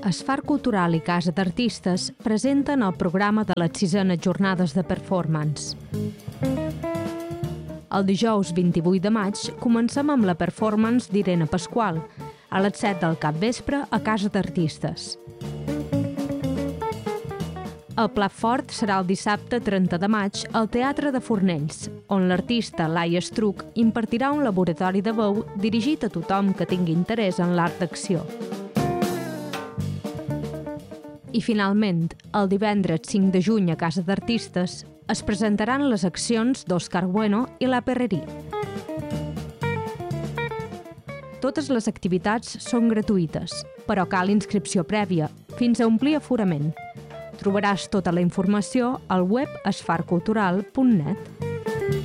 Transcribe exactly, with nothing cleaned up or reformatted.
Esfar Cultural i Casa d'Artistes presenten el programa de les sisenes jornades de performance. El dijous vint-i-vuit de maig comencem amb la performance d'Irene Pasqual, a les set del capvespre a Casa d'Artistes. El plat fort serà el dissabte trenta de maig al Teatre de Fornells, on l'artista Laia Estruch impartirà un laboratori de veu dirigit a tothom que tingui interès en l'art d'acció. I finalment, el divendres cinc de juny a Casa d'Artistes es presentaran les accions d'Òscar Bueno i La Perrerie. Totes les activitats són gratuïtes, però cal inscripció prèvia, fins a omplir aforament. Trobaràs tota la informació al web esfar cultural punt net.